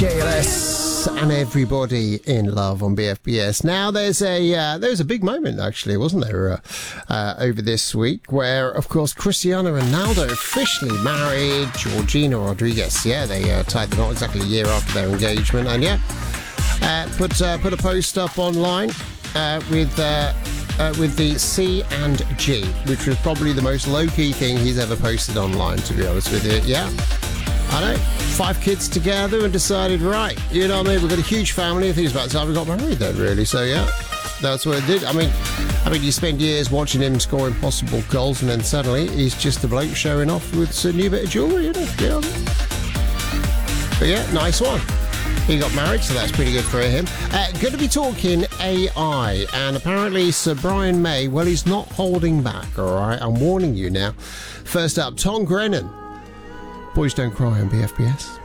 JLS and Everybody in Love on BFBS. Now, there was a big moment, actually, wasn't there, over this week, where, of course, Cristiano Ronaldo officially married Georgina Rodriguez. Yeah, they tied the knot exactly a year after their engagement, and put a post up online with the C and G, which was probably the most low-key thing he's ever posted online, to be honest with you. Yeah, I know. 5 kids together and decided, right, you know what I mean, we've got a huge family. I think it's about time we got married then, really. So, yeah, that's what it did. I mean, you spend years watching him score impossible goals, and then suddenly he's just a bloke showing off with a new bit of jewellery, you know? Yeah. But, yeah, nice one. He got married, so that's pretty good for him. Going to be talking AI, and apparently Sir Brian May, well, he's not holding back, all right? I'm warning you now. First up, Tom Grennan. Boys Don't Cry on BFBS.